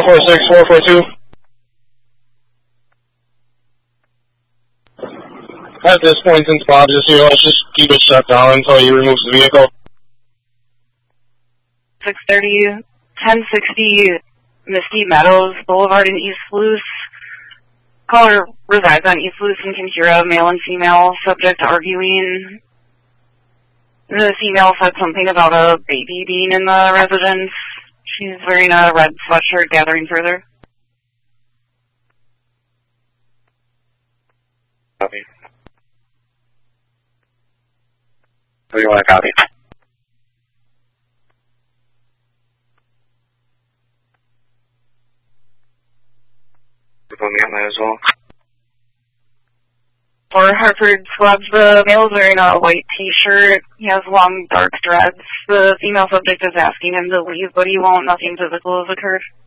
446-442. At this point, since Bob is here, let's just keep it shut down until he removes the vehicle. 630, 1060 Misty Meadows Boulevard in East Luce. Caller resides on East Luce and can hear a male and female subject arguing. The female said something about a baby being in the residence. She's wearing a red sweatshirt, gathering further. Copy. What do you want to copy? Put me on that as well. For Hartford Scrubs, the male is wearing a white t-shirt. He has long, dark dreads. The female subject is asking him to leave, but he won't. Nothing physical has occurred.